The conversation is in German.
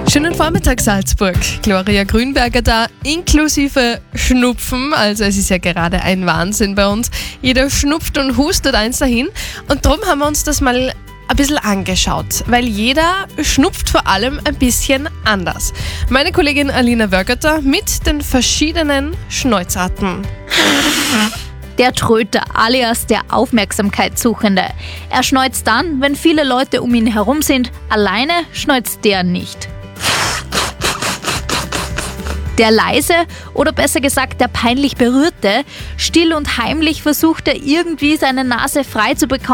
Schönen Vormittag, Salzburg. Gloria Grünberger da, inklusive Schnupfen. Also es ist ja gerade ein Wahnsinn bei uns. Jeder schnupft und hustet eins dahin. Und darum haben wir uns das mal ein bisschen angeschaut, weil jeder schnupft vor allem ein bisschen anders. Meine Kollegin Alina Wörgötter mit den verschiedenen Schnäuzarten. Der Tröter, alias der Aufmerksamkeitssuchende. Er schneuzt dann, wenn viele Leute um ihn herum sind. Alleine schneuzt der nicht. Der leise, oder besser gesagt der peinlich berührte, still und heimlich versucht er irgendwie seine Nase frei zu bekommen.